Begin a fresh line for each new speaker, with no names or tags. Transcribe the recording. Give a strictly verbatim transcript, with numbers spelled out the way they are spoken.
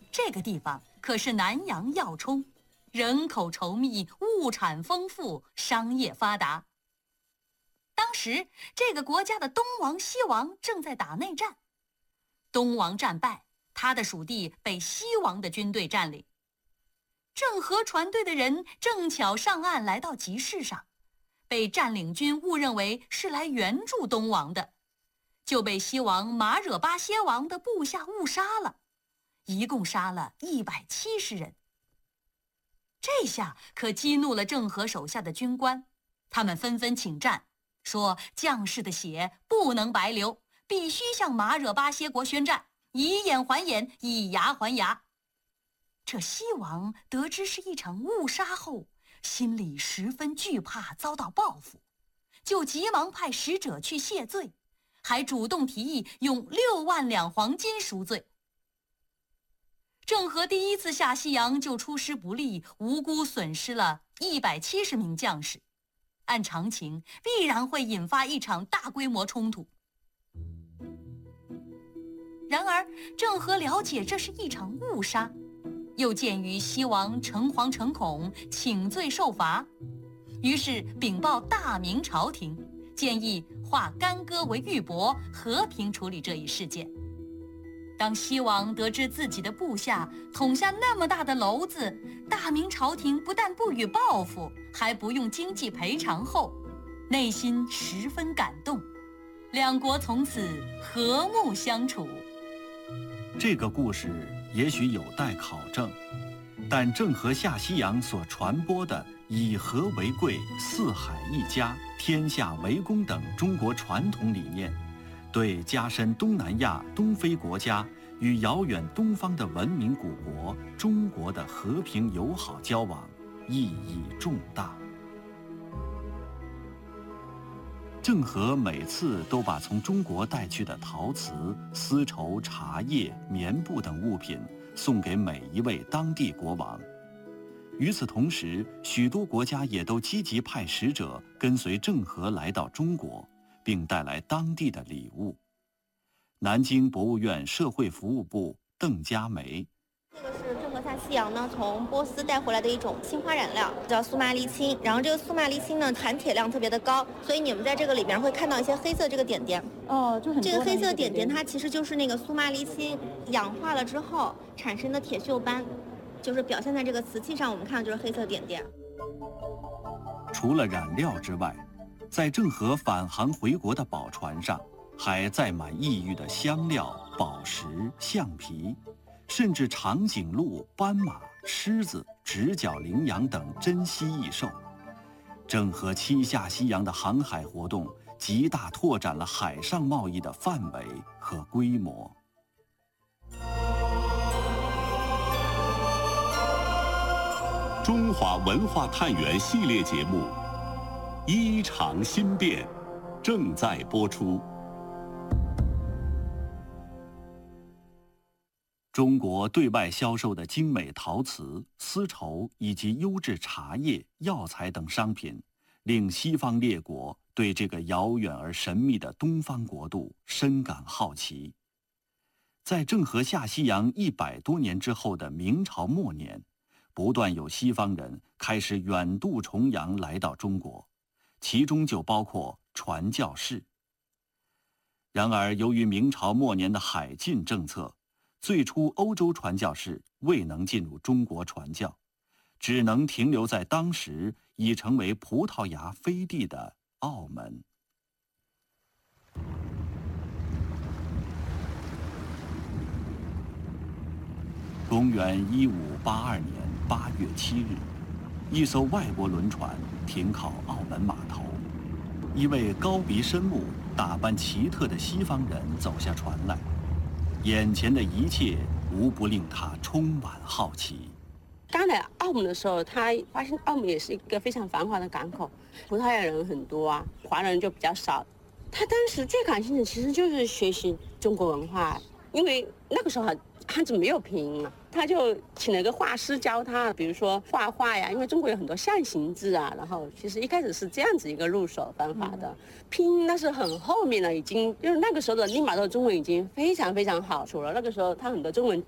这个地方可是南洋要冲，人口稠密，物产丰富，商业发达。当时这个国家的东王、西王正在打内战，东王战败，他的属地被西王的军队占领。郑和船队的人正巧上岸来到集市上，被占领军误认为是来援助东王的，就被西王马惹巴歇王的部下误杀了，一共杀了一百七十人。这下可激怒了郑和手下的军官，他们纷纷请战，说将士的血不能白流，必须向马惹巴歇国宣战，以眼还眼，以牙还牙。这西王得知是一场误杀后，心里十分惧怕遭到报复，就急忙派使者去谢罪，还主动提议用六万两黄金赎罪。郑和第一次下西洋就出师不利，无辜损失了一百七十名将士，按常情必然会引发一场大规模冲突。然而郑和了解这是一场误杀，又鉴于西王诚惶诚恐，请罪受罚，于是禀报大明朝廷，建议化干戈为玉帛，和平处理这一事件。当西王得知自己的部下捅下那么大的篓子，大明朝廷不但不予报复，还不用经济赔偿后，内心十分感动，两国从此和睦相处。
这个故事也许有待考证，但郑和下西洋所传播的以和为贵、四海一家、天下为公等中国传统理念，对加深东南亚、东非国家与遥远东方的文明古国中国的和平友好交往意义重大。郑和每次都把从中国带去的陶瓷、丝绸、茶叶、棉布等物品送给每一位当地国王。与此同时，许多国家也都积极派使者跟随郑和来到中国，并带来当地的礼物。南京博物院社会服务部邓佳梅。
这个是郑和下西洋呢，从波斯带回来的一种青花染料，叫苏麻离青。然后这个苏麻离青呢，含铁量特别的高，所以你们在这个里边会看到一些黑色这个点点。
哦，就很多
这个黑色点点，它其实就是那个苏麻离青氧化了之后产生的铁锈斑，就是表现在这个瓷器上，我们看到就是黑色点点。
除了染料之外，在郑和返航回国的宝船上，还载满异域的香料、宝石、橡皮，甚至长颈鹿、斑马、狮子、直角羚羊等珍稀异兽。郑和七下西洋的航海活动，极大拓展了海上贸易的范围和规模。
中华文化探源系列节目《衣裳新变》正在播出。
中国对外销售的精美陶瓷、丝绸以及优质茶叶、药材等商品，令西方列国对这个遥远而神秘的东方国度深感好奇。在郑和下西洋一百多年之后的明朝末年，不断有西方人开始远渡重洋来到中国，其中就包括传教士。然而，由于明朝末年的海禁政策，最初欧洲传教士未能进入中国传教，只能停留在当时已成为葡萄牙飞地的澳门。公元一五八二年八月七日，一艘外国轮船停靠澳门码头，一位高鼻深目、打扮奇特的西方人走下船来。眼前的一切无不令他充满好奇。
刚来澳门的时候，他发现澳门也是一个非常繁华的港口，葡萄牙人很多啊，华人就比较少。他当时最感兴趣的其实就是学习中国文化，因为那个时候汉字没有拼音嘛，他就请了一个画师教他，比如说画画呀，因为中国有很多象形字啊，然后其实一开始是这样子一个入手方法的。拼音那是很后面了，已经就是那个时候的利玛窦中文已经非常非常好，除了那个时候他很多中文